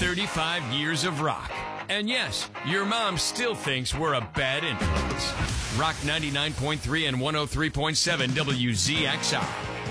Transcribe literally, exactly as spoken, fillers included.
thirty-five years of rock. And yes, your mom still thinks we're a bad influence. Rock ninety-nine point three and one oh three point seven W Z X R.